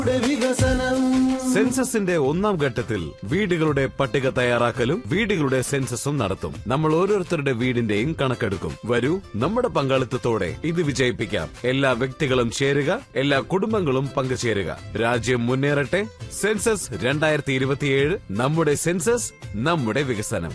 സെൻസസിന്റെ ഒന്നാം ഘട്ടത്തിൽ വീടുകളുടെ പട്ടിക തയ്യാറാക്കലും വീടുകളുടെ സെൻസസും നടത്തും. നമ്മൾ ഓരോരുത്തരുടെ വീടിന്റെയും കണക്കെടുക്കും. വരൂ, നമ്മുടെ പങ്കാളിത്തത്തോടെ ഇത് വിജയിപ്പിക്കാം. എല്ലാ വ്യക്തികളും ചേരുക, എല്ലാ കുടുംബങ്ങളും പങ്കുചേരുക. രാജ്യം മുന്നേറട്ടെ. സെൻസസ് 2027. നമ്മുടെ സെൻസസ്, നമ്മുടെ വികസനം.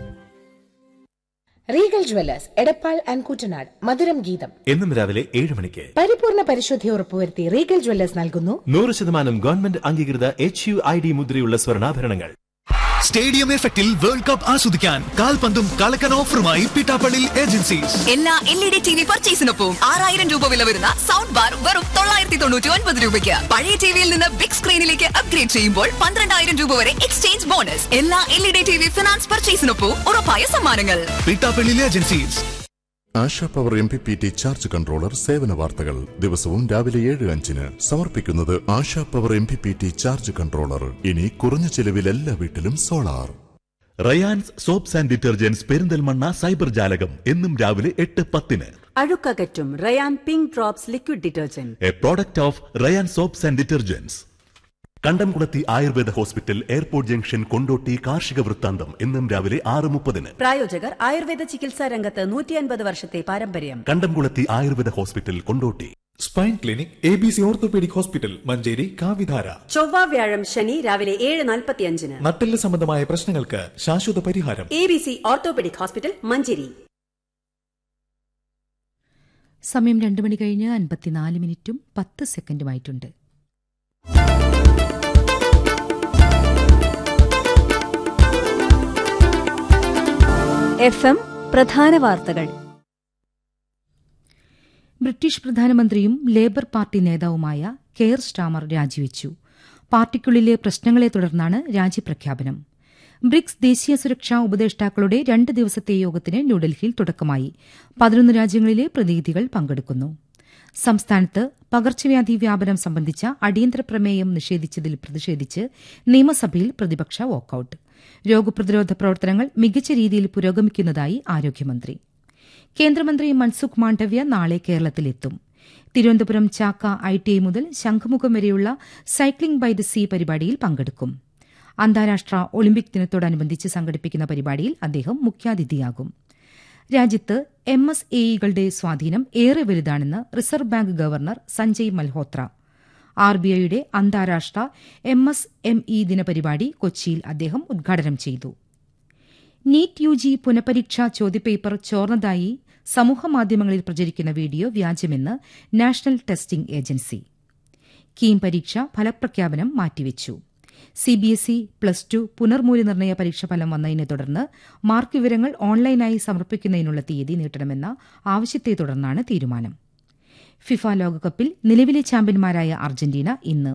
Regal Jewellers Edappal and Kuttanad മധുരം ഗീതം എന്നും രാവിലെ 7 മണിക്ക്. പരിപൂർണ പരിശുദ്ധി ഉറപ്പുവരുത്തി റീഗൽ ജ്വല്ലേഴ്സ് നൽകുന്നു 100% ഗവൺമെന്റ് അംഗീകൃത HUID മുദ്രയുള്ള സ്വർണ്ണാഭരണങ്ങൾ. സ്റ്റേഡിയം എഫക്റ്റിൽ വേൾഡ് കപ്പ് ആസ്വദിക്കാൻ കാൽപന്തും കളക്കൻ ഓഫറുമായി പിട്ടാപ്പള്ളി ഏജൻസീസ്. എല്ലാ LED TV പർച്ചേസിനൊപ്പം 6000 രൂപ വില വരുന്ന സൗണ്ട് ബാർ വെറും 999 രൂപയ്ക്ക്. പഴയ ടിവിയിൽ നിന്ന് ബിഗ് സ്ക്രീനിലേക്ക് അപ്ഗ്രേഡ് ചെയ്യുമ്പോൾ 12000 രൂപ വരെ എക്സ്ചേഞ്ച് ബോണസ്. എല്ലാ LED TV ഫിനാൻസ് പർച്ചേസിനൊപ്പം ഉറപ്പായ സമ്മാനങ്ങൾ. Pittappilly agencies. ASHA power MPPT charge controller സേവന വാർത്തകൾ ദിവസവും രാവിലെ 7:05 സമർപ്പിക്കുന്നത് ASHA power MPPT charge controller. ഇനി കുറഞ്ഞ ചെലവിൽ എല്ലാ വീട്ടിലും solar. Rayan's soaps and detergents Perinthalmanna cyber ജാലകം എന്നും രാവിലെ 8:10. അഴുക്കകറ്റും Ryan pink drops liquid detergent, A product of Ryan soaps and detergents. കണ്ടംകുളത്തി Ayurveda hospital, airport junction, Kondotty. കാർഷിക വൃത്താന്തം എന്നും രാവിലെ 6:30. പ്രായോജകർ ആയുർവേദ ചികിത്സാ രംഗത്ത് 150 വർഷത്തെ പാരമ്പര്യം. കണ്ടംകുളത്തി Ayurveda hospital, Kondotty. Spine clinic ABC orthopaedic hospital, Manjeri. കാവിധാര ചൊവ്വ വ്യാഴം ശനി രാവിലെ 7:45. നട്ടെല്ല് സംബന്ധമായ പ്രശ്നങ്ങൾക്ക് ശാശ്വത പരിഹാരം. ABC orthopaedic hospital, Manjeri. സമയം 2 മണി കഴിഞ്ഞ് 54 മിനിറ്റും 10 സെക്കൻഡുമായിട്ടുണ്ട്. FM പ്രധാന വാർത്തകൾ. ബ്രിട്ടീഷ് പ്രധാനമന്ത്രിയും ലേബർ പാർട്ടി നേതാവുമായ കെയർ സ്റ്റാമർ രാജിവെച്ചു. പാർട്ടിക്കുള്ളിലെ പ്രശ്നങ്ങളെ തുടർന്നാണ് രാജിപ്രഖ്യാപനം. ബ്രിക്സ് ദേശീയ സുരക്ഷാ ഉപദേഷ്ടാക്കളുടെ 2 ദിവസത്തെ യോഗത്തിന് ന്യൂഡൽഹിയിൽ തുടക്കമായി. 11 രാജ്യങ്ങളിലെ പ്രതിനിധികൾ പങ്കെടുക്കുന്നു. സംസ്ഥാനത്ത് പകർച്ചവ്യാധി വ്യാപനം സംബന്ധിച്ച അടിയന്തര പ്രമേയം നിഷേധിച്ചതിൽ പ്രതിഷേധിച്ച് നിയമസഭയിൽ പ്രതിപക്ഷ വാക്കൌട്ട്. രോഗപ്രതിരോധ പ്രവർത്തനങ്ങൾ മികച്ച രീതിയിൽ പുരോഗമിക്കുന്നതായി ആരോഗ്യമന്ത്രി. കേന്ദ്രമന്ത്രി മൻസുഖ് മാണ്ഡവ്യ നാളെ കേരളത്തിലെത്തും. തിരുവനന്തപുരം ചാക്ക ITI മുതൽ ശംഖുമുഖം വരെയുള്ള സൈക്ലിംഗ് ബൈ ദ സീ പരിപാടിയിൽ പങ്കെടുക്കും. അന്താരാഷ്ട്ര ഒളിമ്പിക് ദിനത്തോടനുബന്ധിച്ച് സംഘടിപ്പിക്കുന്ന പരിപാടിയിൽ അദ്ദേഹം മുഖ്യാതിഥിയാകും. രാജ്യത്ത് MSAEകളുടെ സ്വാധീനം ഏറെ വലുതാണെന്ന് reserve bank governor Sanjay Malhotra. RBIയുടെ അന്താരാഷ്ട്ര MSME ദിനപരിപാടി കൊച്ചിയിൽ അദ്ദേഹം ഉദ്ഘാടനം ചെയ്തു. നീറ്റ് UG പുനഃപരീക്ഷാ ചോദ്യപേപ്പർ ചോർന്നതായി സമൂഹമാധ്യമങ്ങളിൽ പ്രചരിക്കുന്ന video വ്യാജമെന്ന് national testing agency. KEAM പരീക്ഷ ഫലപ്രഖ്യാപനം മാറ്റിവെച്ചു. CBSE +2 പുനർമൂല്യനിർണ്ണയ പരീക്ഷ ഫലം വന്നതിനെ തുടർന്ന് മാർക്ക് വിവരങ്ങൾ ഓൺലൈനായി സമർപ്പിക്കുന്നതിനുള്ള തീയതി നീട്ടണമെന്ന ആവശ്യത്തെ തുടർന്നാണ് തീരുമാനം. ഫിഫ ലോകകപ്പിൽ നിലവിലെ ചാമ്പ്യന്മാരായ അർജന്റീന ഇന്ന്